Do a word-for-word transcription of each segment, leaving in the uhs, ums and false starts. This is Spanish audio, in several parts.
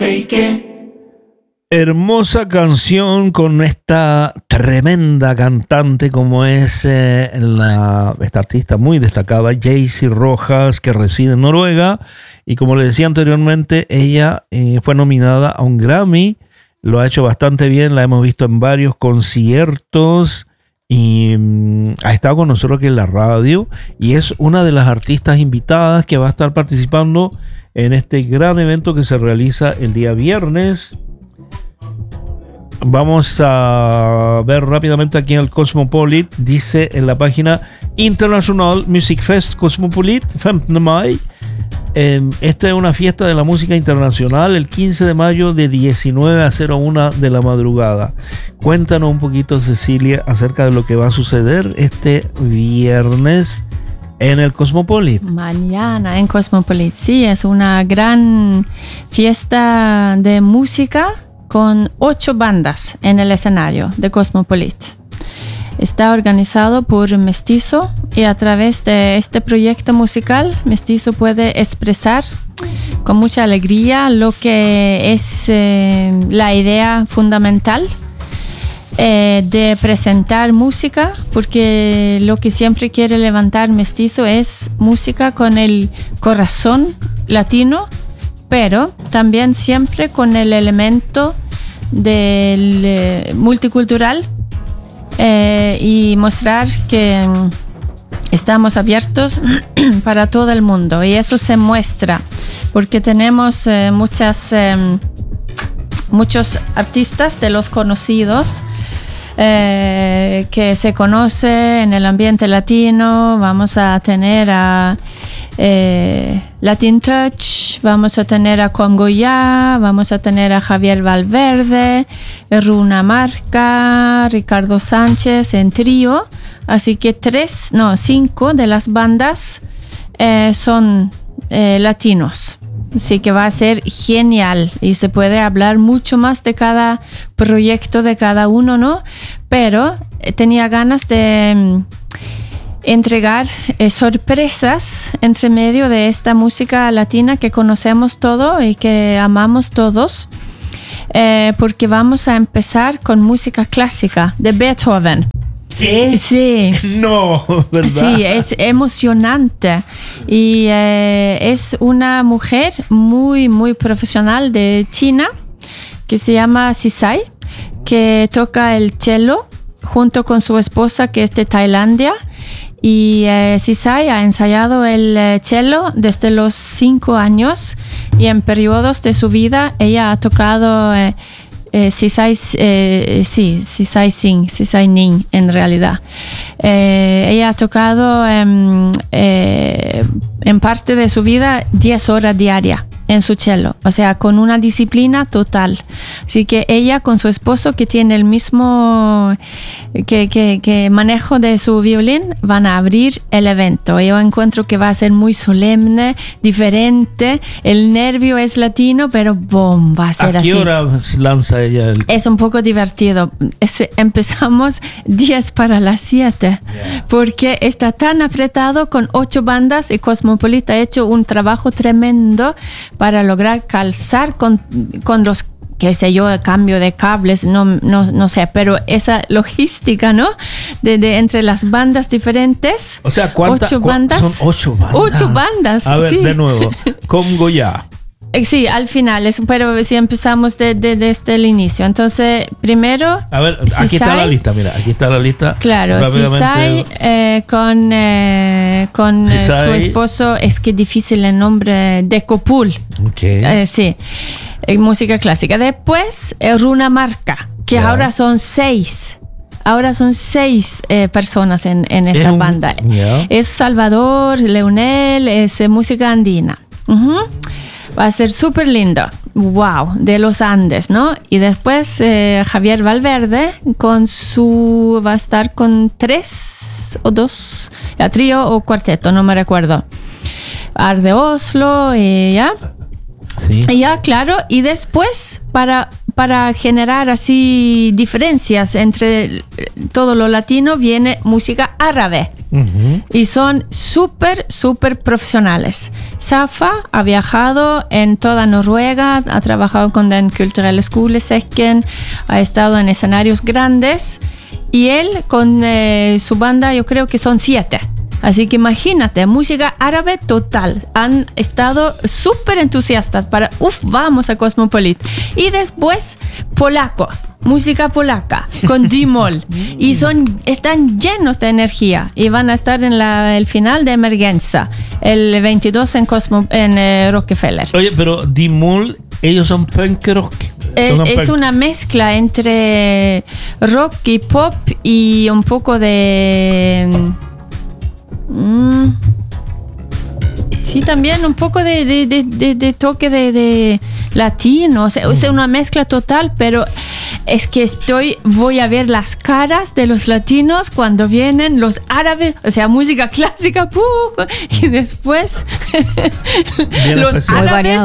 Hermosa canción con esta tremenda cantante como es eh, la, esta artista muy destacada, Jaycee Rojas, que reside en Noruega. Y como les decía anteriormente, ella eh, fue nominada a un Grammy. Lo ha hecho bastante bien, la hemos visto en varios conciertos y mm, ha estado con nosotros aquí en la radio. Y es una de las artistas invitadas que va a estar participando en este gran evento que se realiza el día viernes. Vamos a ver rápidamente aquí en el Cosmopolit. Dice en la página International Music Fest Cosmopolit femte maj. Eh, esta es una fiesta de la música internacional el quince de mayo de diecinueve a cero una de la madrugada. Cuéntanos un poquito, Cecilia, acerca de lo que va a suceder este viernes en el Cosmopolit. Mañana en Cosmopolit, sí, es una gran fiesta de música con ocho bandas en el escenario de Cosmopolit. Está organizado por Mestizo y a través de este proyecto musical, Mestizo puede expresar con mucha alegría lo que es eh, la idea fundamental eh, de presentar música, porque lo que siempre quiere levantar Mestizo es música con el corazón latino, pero también siempre con el elemento del eh, multicultural eh, y mostrar que um, estamos abiertos para todo el mundo, y eso se muestra porque tenemos eh, muchas eh, muchos artistas de los conocidos eh, que se conoce en el ambiente latino. Vamos a tener a eh, Latin Touch, vamos a tener a Congoya, vamos a tener a Javier Valverde, Runa Marca, Ricardo Sánchez en trío. Así que tres, no, cinco de las bandas eh, son eh, latinos. Así que va a ser genial y se puede hablar mucho más de cada proyecto de cada uno, ¿no? Pero eh, tenía ganas de mm, entregar eh, sorpresas entre medio de esta música latina que conocemos todo y que amamos todos, eh, porque vamos a empezar con música clásica de Beethoven. ¿Qué? Sí. No, ¿verdad? Sí, es emocionante. Y eh, es una mujer muy, muy profesional de China que se llama Sisai, que toca el cello junto con su esposa, que es de Tailandia. Y eh, Sisai ha ensayado el eh, cello desde los cinco años, y en periodos de su vida ella ha tocado eh, Eh, Sisai, eh, sí, Sisai Sing, Sisai Ning en realidad. Eh, ella ha tocado eh, eh, en parte de su vida diez horas diarias en su cello, o sea, con una disciplina total. Así que ella con su esposo, que tiene el mismo que, que, que manejo de su violín, van a abrir el evento. Yo encuentro que va a ser muy solemne, diferente. El nervio es latino, pero boom, va a ser así. ¿A qué hora lanza ella el...? Es un poco divertido. Es, empezamos diez para las siete, yeah, porque está tan apretado con ocho bandas, y Cosmopolit ha hecho un trabajo tremendo para lograr calzar con, con los, qué sé yo, cambio de cables, no, no, no sé, pero esa logística, ¿no? De, de entre las bandas diferentes. O sea, ¿cuántas bandas? Son ocho bandas. Ocho bandas, A ver, sí. De nuevo, Congoya. Sí, al final, es, pero si empezamos de, de, desde el inicio. Entonces, primero... A ver, aquí Sisai, está la lista, mira, aquí está la lista. Claro, Sisai eh, con, eh, con Sisai. Su esposo, es que difícil el nombre, de Copul. Okay. Eh, sí, eh, música clásica. Después, eh, Runa Marca, que yeah, ahora son seis. Ahora son seis eh, personas en, en esa un, banda. Yeah. Es Salvador, Leonel, es eh, música andina. Uh-huh. Va a ser súper lindo. Wow, de los Andes, ¿no? Y después eh, Javier Valverde con su... va a estar con tres o dos, ya, trío o cuarteto, no me recuerdo. Ar de Oslo, y ya. Sí. Y ya, claro. Y después, para, para generar así diferencias entre todo lo latino, viene música árabe. Uh-huh. Y son súper, súper profesionales. Safa ha viajado en toda Noruega, ha trabajado con Den Kulturelle Skolesekken, ha estado en escenarios grandes y él con eh, su banda yo creo que son siete. Así que imagínate, música árabe total. Han estado súper entusiastas para, uff, vamos a Cosmopolit. Y después, polaco, música polaca, con D-Moll. Y son, están llenos de energía. Y van a estar en la, el final de Emergencia, el veintidós en, Cosmo, en eh, Rockefeller. Oye, pero D-Moll, ellos son punk rock. Eh, es una mezcla entre rock y pop y un poco de... Mm. Sí, también un poco de, de, de, de, de toque de, de latino, o sea, es una mezcla total, pero es que estoy, voy a ver las caras de los latinos cuando vienen los árabes, o sea, música clásica, ¡puh! Y después los árabes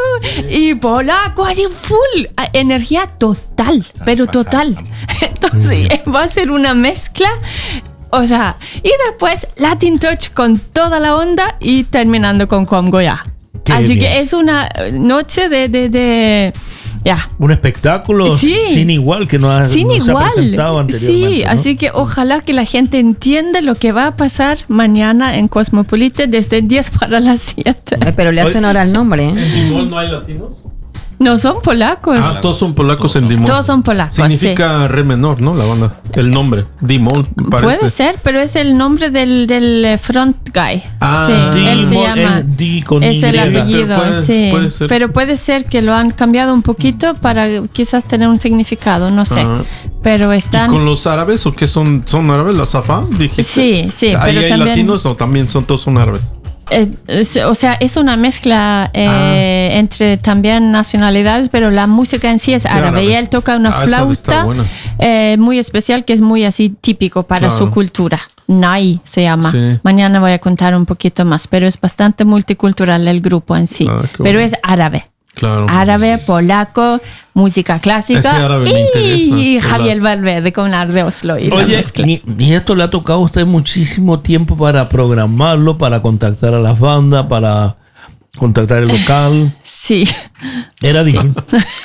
y polaco, así full, energía total, pero total. Entonces va a ser una mezcla. O sea, y después Latin Touch con toda la onda y terminando con Congo ya. Qué Así bien. Que es una noche de... de, de ya. Un espectáculo sí. sin igual que no, ha, sin no igual. se ha presentado anteriormente. Sí, ¿no? Así que ojalá que la gente entienda lo que va a pasar mañana en Cosmopolite desde diez para las siete. Ay, pero le hace honor al nombre. ¿En D-Moll no hay latinos? No, son polacos. Ah, todos son polacos todos en D-Moll. Todos son polacos. Significa sí. re menor, ¿no? La banda. El nombre. D-Moll, parece. Puede ser, pero es el nombre del, del front guy. Ah, sí, D-Moll, él se llama. Es, D con es el apellido, pero puede, sí. Puede ser. Pero puede ser que lo han cambiado un poquito para quizás tener un significado, no sé. Ah. Pero están. ¿Y con los árabes o qué son? ¿Son árabes? ¿La Safa? Dijiste. Sí, sí. ¿Ahí pero hay también, latinos o también son todos son árabes? Eh, o sea, es una mezcla eh, ah. entre también nacionalidades, pero la música en sí es árabe. árabe. Y él toca una ah, flauta eh, muy especial que es muy así típico para claro. su cultura. Nai se llama. Sí. Mañana voy a contar un poquito más, pero es bastante multicultural el grupo en sí. Ah, pero bueno. Es árabe. Claro. Árabe, polaco, música clásica. Ese árabe me interesa, y Javier las... Valverde con Art de Oslo. Y Oye, y, y esto le ha tocado a usted muchísimo tiempo para programarlo, para contactar a las bandas, para contactar el local. Sí. Era, sí. Difícil,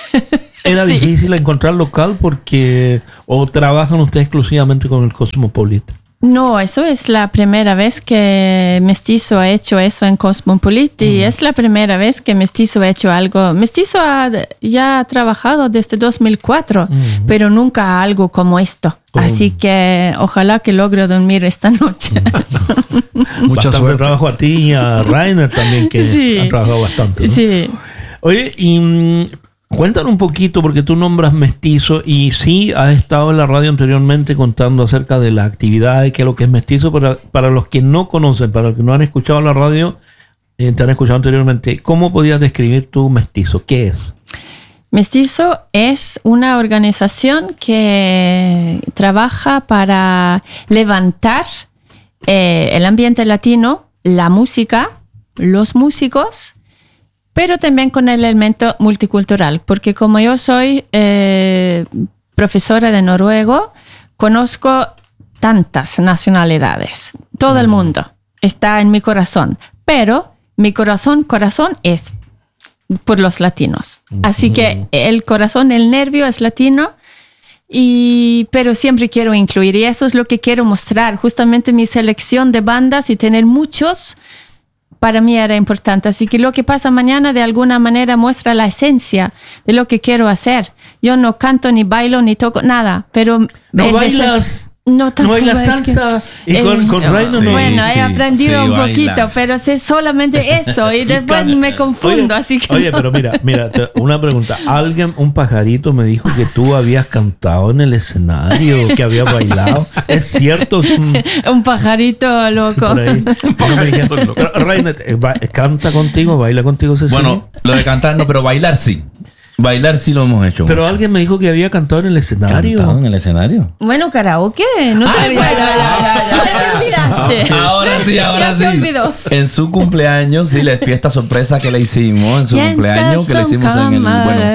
era sí. difícil encontrar local porque o trabajan ustedes exclusivamente con el Cosmopolitan. No, eso es la primera vez que Mestizo ha hecho eso en Cosmopolit y uh-huh. es la primera vez que Mestizo ha hecho algo. Mestizo ha, ya ha trabajado desde dos mil cuatro, uh-huh. pero nunca algo como esto. Uh-huh. Así que ojalá que logre dormir esta noche. Uh-huh. Mucha suerte. Trabajo a ti y a Rainer también, que sí. han trabajado bastante, ¿no? Sí. Oye, y... Cuéntanos un poquito, porque tú nombras Mestizo y sí has estado en la radio anteriormente contando acerca de las actividades, qué es lo que es Mestizo, pero para los que no conocen, para los que no han escuchado la radio, eh, te han escuchado anteriormente, ¿cómo podías describir tu Mestizo? ¿Qué es? Mestizo es una organización que trabaja para levantar eh, el ambiente latino, la música, los músicos, pero también con el elemento multicultural, porque como yo soy eh, profesora de noruego, conozco tantas nacionalidades. Todo el mundo está en mi corazón, pero mi corazón, corazón es por los latinos. Así que el corazón, el nervio es latino, y, pero siempre quiero incluir, y eso es lo que quiero mostrar. Justamente mi selección de bandas y tener muchos para mí era importante. Así que lo que pasa mañana de alguna manera muestra la esencia de lo que quiero hacer. Yo no canto, ni bailo, ni toco, nada. Pero ¿No bailas? No, no bailas salsa. Que, y eh, con, con Rainer sí, no. Bueno, Sí, he aprendido sí, un poquito, baila. pero sé solamente eso. Y después y me confundo. Oye, así que oye no. pero mira, mira, te- una pregunta. Alguien, un pajarito me dijo que tú habías cantado en el escenario, que habías bailado. ¿Es cierto? Es un- Un pajarito loco. por ahí. No me digas- pero, Rainer, eh, ba- ¿canta contigo? ¿Baila contigo, Cecilia? Bueno, lo de cantar no, pero bailar sí. Bailar sí lo hemos hecho. Pero mucho. alguien me dijo que había cantado en el escenario. ¿Cantado en el escenario? Bueno, karaoke. No te Ah, ya, recuerdas. ya, ya, Ya te olvidaste. Ahora sí, ahora Ya sí. se olvidó. En su cumpleaños, sí, la fiesta sorpresa que le hicimos en su cumpleaños, que le hicimos en el, bueno,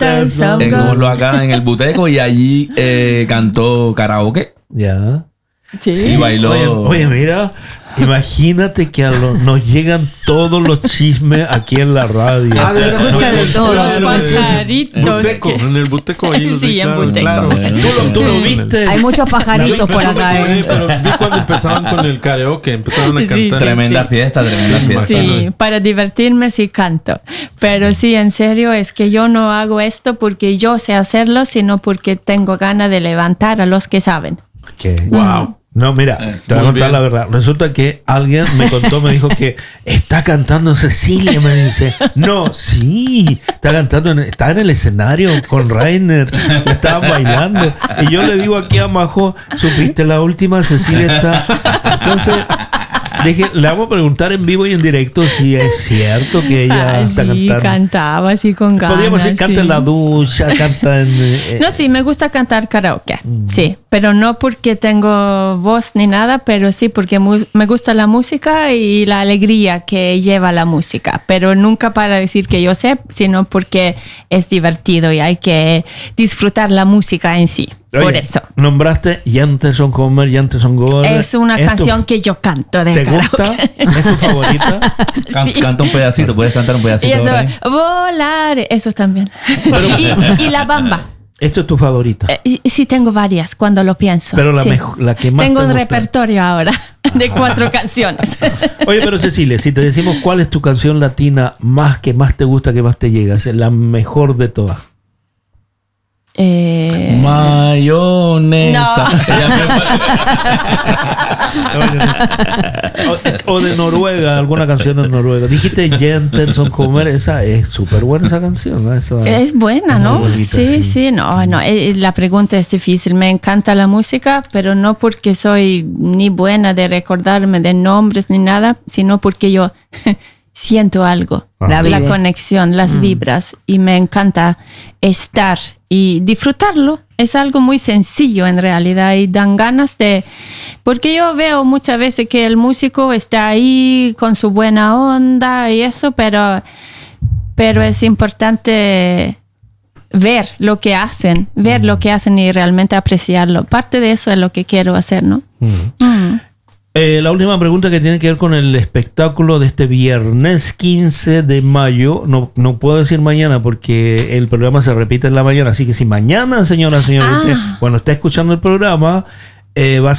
en Oslo acá, en el Buteco, y allí eh, cantó karaoke. Ya. Sí. Sí, bailó. Oye, oye, mira, imagínate que a lo- nos llegan todos los chismes aquí en la radio. Ah, de Se veras, escucha no, de no, todo. claro, Los de- pajaritos Buteco, que- en el Buteco. Ahí los Sí, vi, en claro, Buteco. claro. ¿Tú, lo- tú lo Sí. viste? Hay muchos pajaritos Yo- por yo no me acá. quedé, ¿eh? pero vi cuando empezaron con el karaoke, empezaron a Sí, cantar. sí. Tremenda fiesta, tremenda Sí, fiesta. Sí, Bacano. para divertirme sí canto. Pero sí, en serio, es que yo no hago esto porque yo sé hacerlo, sino porque tengo ganas de levantar a los que saben. ¿Qué? Wow. No, mira, Eso. te voy a Muy contar bien. la verdad. Resulta que alguien me contó, me dijo que está cantando Cecilia, me dice. No, sí, está cantando, en, está en el escenario con Rainer, estaban bailando. Y yo le digo aquí a Majo, ¿supiste la última? Cecilia está. Entonces, dije, le vamos a preguntar en vivo y en directo si es cierto que ella Ah, está sí, cantando. cantaba así con ganas. Podríamos decir, canta sí. en la ducha, canta en... eh, No, sí, me gusta cantar karaoke, sí, pero no porque tengo voz ni nada, pero sí porque mu- me gusta la música y la alegría que lleva la música, pero nunca para decir que yo sé, sino porque es divertido y hay que disfrutar la música en sí, por Oye, eso. Nombraste Jentelson Comer, Jentelson Gore. Es una ¿Es tu- canción que yo canto de ¿Te karaoke. gusta? ¿Es tu favorita? Can- Sí. Canta un pedacito, puedes cantar un Y pedacito. eso, ahora, ¿eh? volar, eso también. y, y la bamba. Esto es tu favorita. Eh, y- sí, tengo varias cuando lo pienso. Pero la sí. mejor- la que más Tengo te un gusta. repertorio ahora de cuatro canciones. Oye, pero Cecilia, si te decimos cuál es tu canción latina más que más te gusta, que más te llega, es la mejor de todas. eh, Mayonesa. O, o de Noruega, alguna canción de Noruega. Dijiste Jentelson Comer, esa es súper buena esa canción, ¿no? Esa- es buena, es muy ¿no? bonita, sí, sí. sí, no, no. eh, La pregunta es difícil. Me encanta la música, pero no porque soy ni buena de recordarme de nombres ni nada, sino porque yo siento algo. La La vives. conexión, las vibras, y me encanta estar y disfrutarlo. Es algo muy sencillo en realidad y dan ganas de... Porque yo veo muchas veces que el músico está ahí con su buena onda y eso, pero, pero es importante ver lo que hacen, ver lo que hacen y realmente apreciarlo. Parte de eso es lo que quiero hacer, ¿no? Mm. Eh, la última pregunta que tiene que ver con el espectáculo de este viernes quince de mayo. No, no puedo decir mañana porque el programa se repite en la mañana. Así que si mañana, señora, señorita, Ah. cuando está escuchando el programa, eh, va a ser